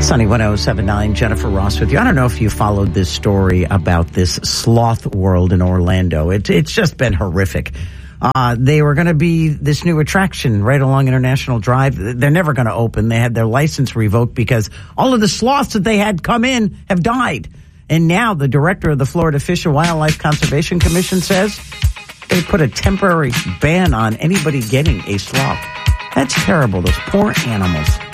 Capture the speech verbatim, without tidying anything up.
Sunny one oh seven point nine, Jennifer Ross with you. I don't know if you followed this story about this Sloth World in Orlando. It, it's just been horrific. Uh, they were going to be this new attraction right along International Drive. They're never going to open. They had their license revoked because all of the sloths that they had come in have died. And now the director of the Florida Fish and Wildlife Conservation Commission says they put a temporary ban on anybody getting a sloth. That's terrible. Those poor animals.